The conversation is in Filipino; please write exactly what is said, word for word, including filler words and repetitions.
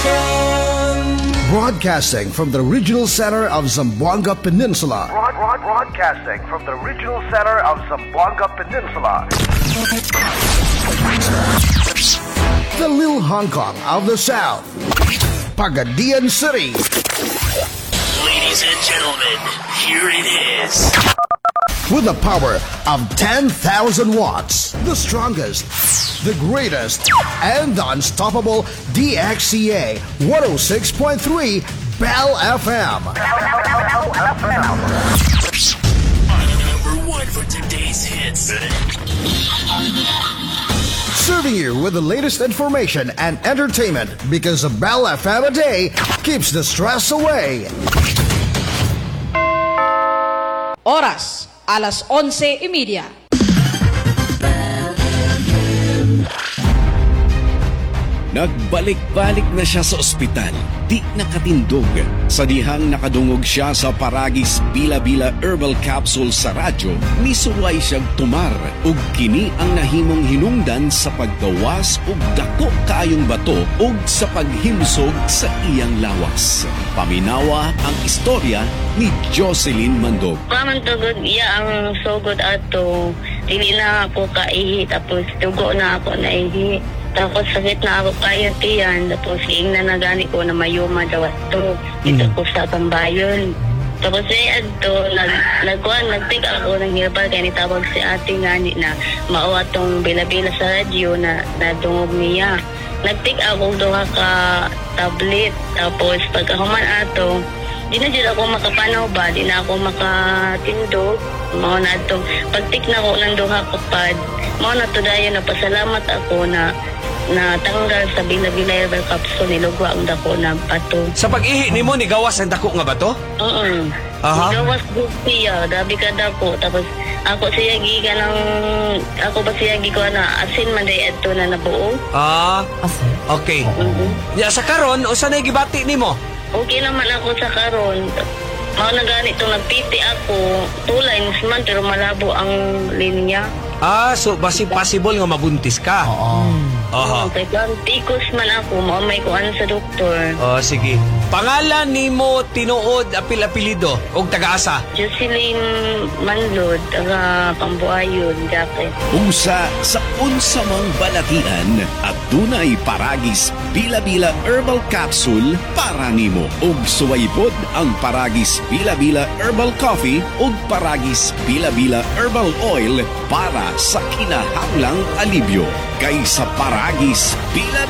Broadcasting from the regional center of Zamboanga Peninsula. Broad, broad, broadcasting from the regional center of Zamboanga Peninsula. The Little Hong Kong of the South. Pagadian City. Ladies and gentlemen, here it is. With the power of ten thousand watts, the strongest, the greatest, and the unstoppable D X C A one oh six point three Bell F M. Number one for today's hits. Serving you with the latest information and entertainment because a Bell F M a day keeps the stress away. Oras, alas onse y media. Nagbalik-balik na siya sa ospital, di nakatindog. Sa dihang nakadungog siya sa Paragis Bila-Bila Herbal Capsule sa radyo, misuway siyang tumar ug kini ang nahimong hinungdan sa paggawas ug dako kaayong bato ug sa paghimsog sa iyang lawas. Paminawa ang istorya ni Jocelyn Mandog. Kaman tugod iya ang sugod ato, dili na ako kaihi tapos dugo na ako naihi. Tapos sakit na ako kayo tiyan. Tapos hiing na nagani ko na mayuma daw ito. Dito ko sa Tambayon. Tapos ay ato, nag, nagkuhan, nagtig ako ng herbal kaya nitawag si ate ngani na mao atong bila-bila sa radyo na nadungog niya. Nagtig ako duha ka tablet. Tapos pagkahuman ato, di na dyan ako makapanaw ba, di na ako makatindog. Mao na ito, pagtik na ko ng duha kapad, mao na to dayo na pasalamat ako na na tanggal sa Bila-Bila Herbal Capsule nilugwa ang dako na bato. Sa pag-ihi nimo ni gawas ang dako nga bato? Oo. Aha. Nigawas ko siya, dabi ka dako. Tapos ako siya giga ng, ako ba siya giga na asin man day ito na nabuo. Ah, okay. Mm-hmm. Ya, sa karon, o saan ay gibati nimo? Okay naman ako sa karon. Mao na ganito, nagpiti ako. Tulay, man, pero malabo ang linya. Ah, so basi possible nga mabuntis ka? Oo. Aha. Okay, kung tikos man ako, maumay ko ano sa doktor. Oh, sige. Pangalan nimo tinuod apil-apilido og taga-asa? Jocelyn Manlod, taga Pambuayon, Jacket. Usa sa unsa mang balatian at dunay Paragis Bila-Bila Herbal Capsule para nimo. Ug suwaybod ang Paragis Bila-Bila Herbal Coffee ug Paragis Bila-Bila Herbal Oil para sa kinahanglang alibyo. Kay sa Paragis Bila-Bila